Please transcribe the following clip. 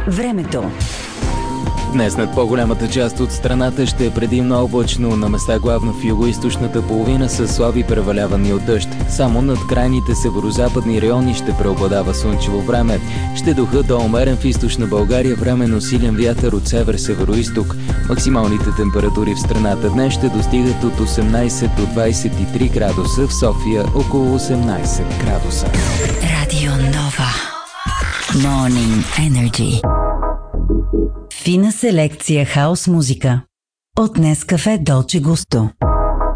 Времето. Днес над по-голямата част от страната ще е предимно облачно, на места главно в югоизточната половина са слаби превалявани от дъжд. Само над крайните северозападни райони ще преобладава слънчево време. Ще духа до умерен в източна България, временно силен вятър от север-североизток. Максималните температури в страната днес ще достигат от 18 до 23 градуса, в София около 18 градуса. Радио Нова. Morning Energy. Фина селекция хаос музика. От Нескафе Долче Густо.